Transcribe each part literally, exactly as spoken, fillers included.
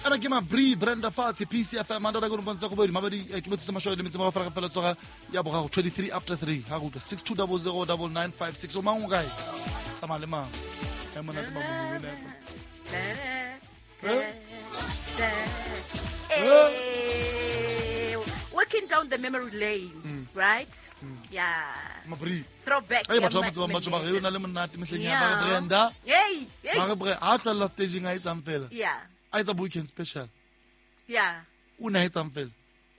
ana ke Mabri Brenda Fatsi P C F M anda da go bontsha go bodi mabadi ke botse masho le metsi ma fara fela tsoga ya boga go twenty-three after three ha go six two zero zero nine nine five six o mangu kae sama le ma e mona te mamu le walking down the memory lane, mm. right? Mm. Yeah. Mabri. Throwback. Hey, batho ba tsoma batho ba re una le monate mehleng ya ba Brenda. Hey, hey. Ba re bre a tla la staging a itsang fela. Yeah. A itsa weekend special. Yeah. Una itsang fela.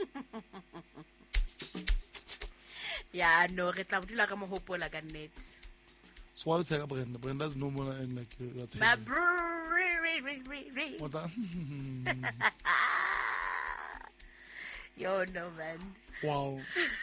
Yeah, no, re tla botula ka mo hopola ka net. So what is her Brenda? Brenda's no more and like you. Mabri. What that? Yo, no, man. Wow.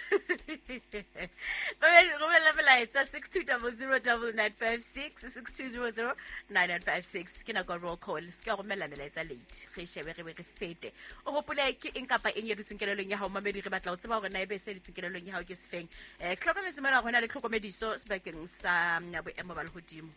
It's a six two zero zero double nine five six six two zero zero nine nine five six. Can I go roll call? Scare me la let's a late. Risha very very fete. O hopula in kapa in your tsinkelelo nya ha mamedi re batla o tseba hore na ebe se tsinkelelo nya ha ke se feng. Eh tlhokometse mara hona le tlhokomediso sebakeng sa nya bo emo ba le hodimo.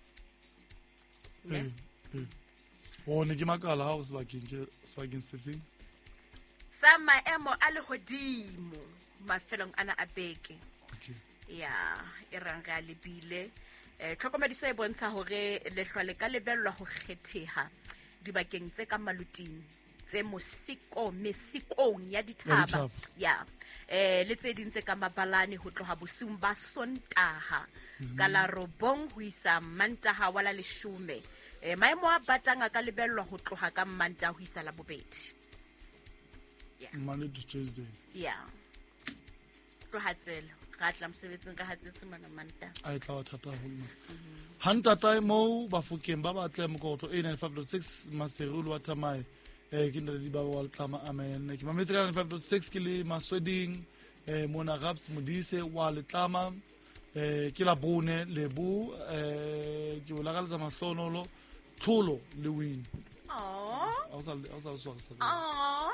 Ne? O ne ke makala ha o sebakeng ke sebakeng se feng? Sa maemo a le hodimo mafelong ana a beke. Okay. Yeah, e rang ga lebile. Eh tlhokomediso e bontsha hore le hlwale ka lebellwa ho kgetheha dibakeng tse ka maluting tse mosiko mesikong ya dithaba. Yeah. Eh le tse ding tse ka mabalane ho tloha bosung ba Sontaha ka la robong ho isa Mantaha wala leshume. Eh maemo a batanga ka lebellwa ho tloha ka Mantaha ho isa la bobedi. Yeah. Monday to Tuesday. Yeah. Go hatsel. Ga tla msebetsing ka hatsetse mana Manta. A tla wa thata ho nna. Hanta time mo ba fukeng ba batle mokotlo eight nine five dot six Maserulu wa Thamai. Eh ke ndile ba wa tlama amen. Ke mametse ka nine five dot six ke le Masweding eh Mona Raps Modise wa letlama eh ke la bone lebu eh ke o la ga letsa mahlonolo Tlholo le win. Oh. Awsa awsa so sa. Oh.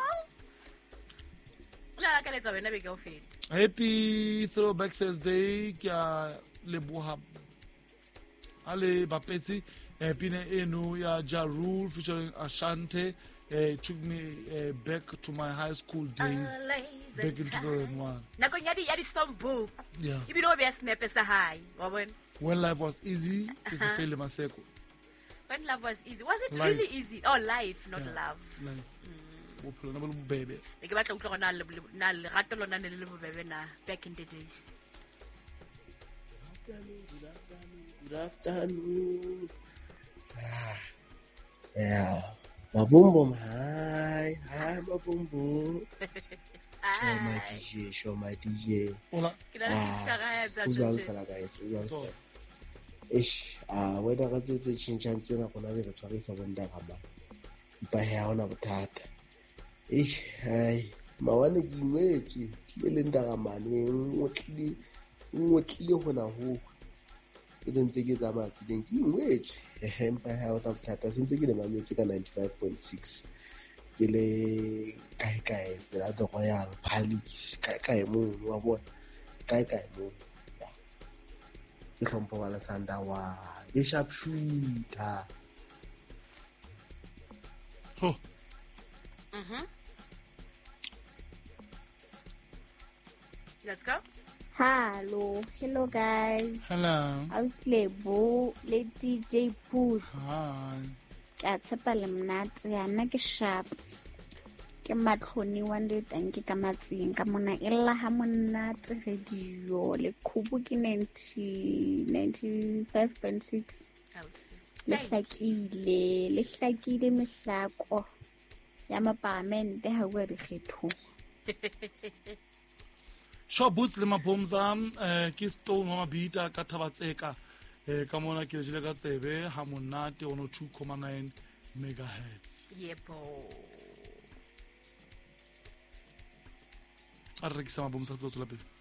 Happy Throwback Thursday kya leboha ale bapetsi eh pine enu ya Ja Rule featuring Ashante eh took me eh, back to my high school days back in two thousand one. Nako nya di ya di songbook. Yeah. Ibilo be snap sa high. Wa bona. When life was easy is a failure maseko. When love was easy. Was it life. really easy? Oh, life, not yeah. love. Life. Bophelo na bo bebe. Ke batla utlwa na le na le rato lona ne le bobebe na back in the days. Good afternoon. Ah. Yeah. Mabumbo, hi. Hi, Mabumbo. Show my D J, show my D J. Hola. Ah. Guys. Ish, ah, whether it's a chinchance na kona le batshwarisa bonda ga ba. Mpa ya ona bothata. Ish, hai, mawane ke imetse, ke le ndagamane, ngotlile, ngotlile hona ho. E dintse ke tsa matsi ding ke imetse. Mpa ya ona bothata sentse ke le mametse ka ninety-five point six. Ke le kae kae, la the Royal Palace, kae kae mo wa bona. Kae kae mo. Ke hlompho wa Sanda wa e sharp shooter. Oh. Mhm. Let's go. Hello, hello guys. Hello. How's Lebo, le D J Put? Hi. Ka tshepa le mnatse ya nna ke sharp. Ke matlhoni one day tanki ka matsing ka mona ella ha monate radio le khubu ke ninety-five point six. Le hlakile, le hlakile mehlako ya mapamente ha wa re kgetho. Sho boots le mabomza eh ke stone wa mabita ka Thabatseka eh ka mona ke jile ka tsebe ha monate ono two point nine megahertz. Yebo. A re ke sa mabomza tsa tsula pele.